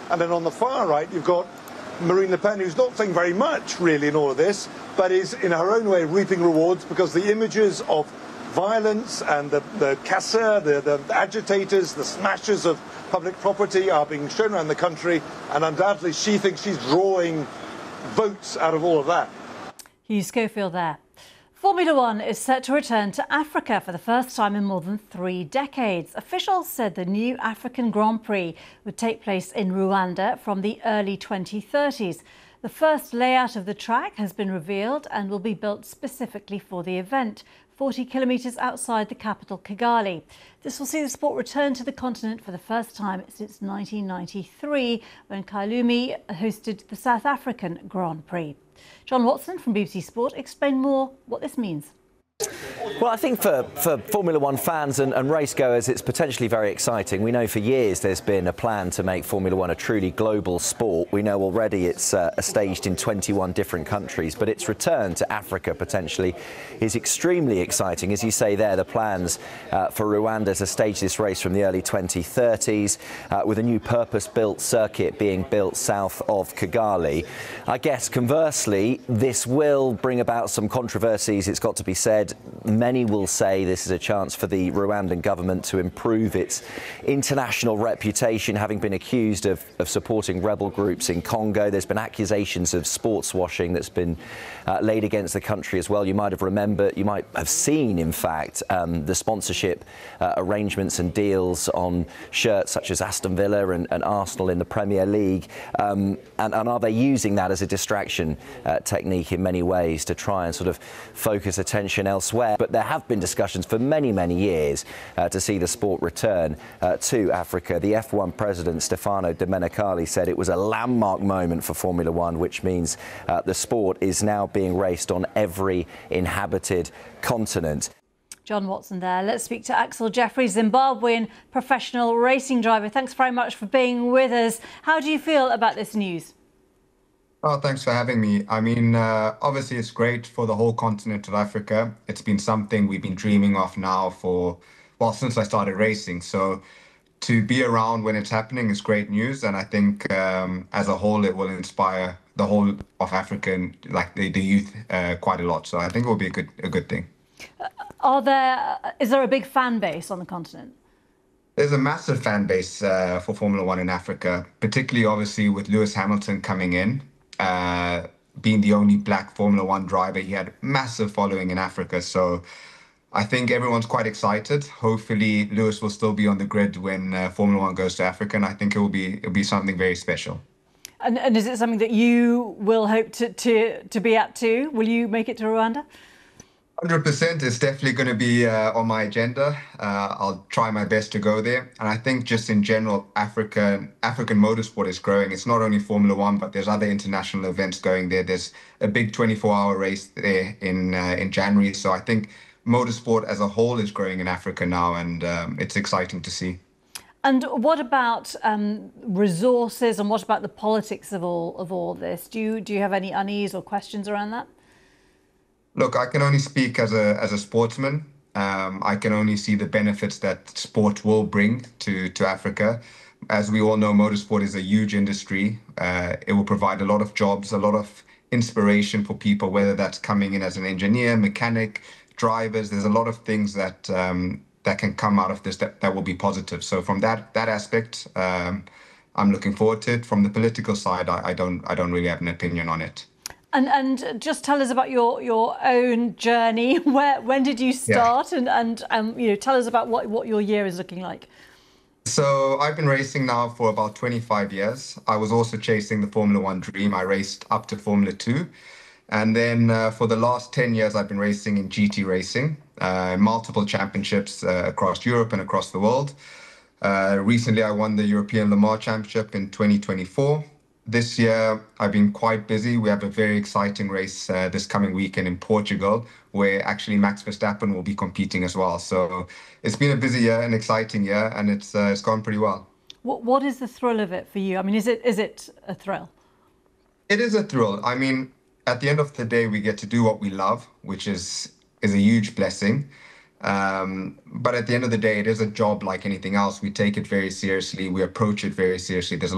And then on the far right, you've got Marine Le Pen, who's not saying very much, really, in all of this, but is, in her own way, reaping rewards because the images of violence and the casseurs, the agitators, the smashers of public property are being shown around the country, and undoubtedly she thinks she's drawing votes out of all of that. Hugh Schofield there. Formula One is set to return to Africa for the first time in more than 3 decades. Officials said the new African Grand Prix would take place in Rwanda from the early 2030s. The first layout of the track has been revealed and will be built specifically for the event, 40 kilometres outside the capital, Kigali. This will see the sport return to the continent for the first time since 1993, when Kailumi hosted the South African Grand Prix. John Watson from BBC Sport explained more what this means. Well, I think for Formula One fans and racegoers, it's potentially very exciting. We know for years there's been a plan to make Formula One a truly global sport. We know already it's staged in 21 different countries, but its return to Africa potentially is extremely exciting. As you say there, the plans for Rwanda to stage this race from the early 2030s with a new purpose-built circuit being built south of Kigali. I guess conversely, this will bring about some controversies, it's got to be said. Many will say this is a chance for the Rwandan government to improve its international reputation, having been accused of supporting rebel groups in Congo. There's been accusations of sports washing that's been laid against the country as well. You might have seen, in fact, the sponsorship arrangements and deals on shirts such as Aston Villa and Arsenal in the Premier League. And are they using that as a distraction technique in many ways to try and sort of focus attention elsewhere? But there have been discussions for many, many years to see the sport return to Africa. The F1 president, Stefano Domenicali, said it was a landmark moment for Formula One, which means the sport is now being raced on every inhabited continent. John Watson there. Let's speak to Axel Jeffrey, Zimbabwean professional racing driver. Thanks very much for being with us. How do you feel about this news? Oh, thanks for having me. I mean, obviously it's great for the whole continent of Africa. It's been something we've been dreaming of now since I started racing. So to be around when it's happening is great news. And I think as a whole, it will inspire the whole of Africa, like the youth, quite a lot. So I think it will be a good thing. Is there a big fan base on the continent? There's a massive fan base for Formula One in Africa, particularly obviously with Lewis Hamilton coming in. Being the only black Formula One driver, he had a massive following in Africa. So I think everyone's quite excited. Hopefully Lewis will still be on the grid when Formula One goes to Africa, and I think it'll be something very special. And is it something that you will hope to be at too? Will you make it to Rwanda? 100%. It's definitely going to be on my agenda. I'll try my best to go there. And I think just in general, African motorsport is growing. It's not only Formula One, but there's other international events going there. There's a big 24-hour race there in January. So I think motorsport as a whole is growing in Africa now, and it's exciting to see. And what about resources, and what about the politics of all this? Do you have any unease or questions around that? Look, I can only speak as a sportsman. I can only see the benefits that sport will bring to Africa. As we all know, motorsport is a huge industry. It will provide a lot of jobs, a lot of inspiration for people, whether that's coming in as an engineer, mechanic, drivers. There's a lot of things that can come out of this that will be positive. So from that aspect, I'm looking forward to it. From the political side, I don't really have an opinion on it. And just tell us about your own journey. When did you start? Yeah. And tell us about what your year is looking like. So I've been racing now for about 25 years. I was also chasing the Formula One dream. I raced up to Formula 2. And then for the last 10 years, I've been racing in GT racing, multiple championships across Europe and across the world. Recently, I won the European Le Mans Championship in 2024. This year, I've been quite busy. We have a very exciting race this coming weekend in Portugal, where actually Max Verstappen will be competing as well. So it's been a busy year, an exciting year, and it's gone pretty well. What is the thrill of it for you? I mean, is it a thrill? It is a thrill. I mean, at the end of the day, we get to do what we love, which is a huge blessing. But at the end of the day, it is a job like anything else. We take it very seriously. We approach it very seriously. There's